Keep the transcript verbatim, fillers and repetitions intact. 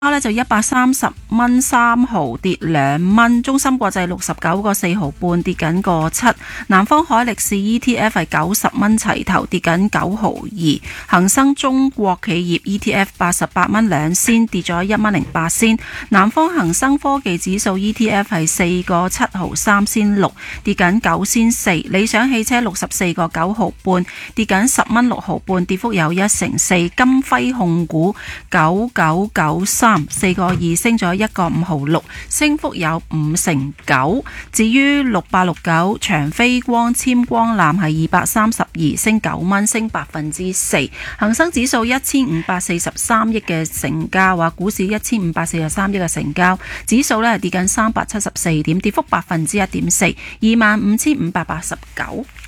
呢就一百三十蚊三毫，跌兩蚊。中芯國際六十九個四毫半，跌緊個七。南方海力士 E T F 係九十蚊齊頭，跌緊九毫二。恒生中國企業 E T F 八十八蚊兩仙，跌咗一蚊零八仙。南方恒生科技指數 E T F 係四個七毫三仙六，跌緊九仙四。理想汽車六十四個九毫半，跌緊十蚊六毫半，跌幅有一成四。金輝控股九九九三。四個二升咗一個五毫六，升幅有五成九。至於六八六九長飛光纖光纜係二百三十二，升九蚊，升百分之四。恒生指數一千五百四十三億嘅成交，話股市一千五百四十三億嘅成交，指數呢跌緊三百七十四點，跌幅百分之一點四，二萬五千五百八十九。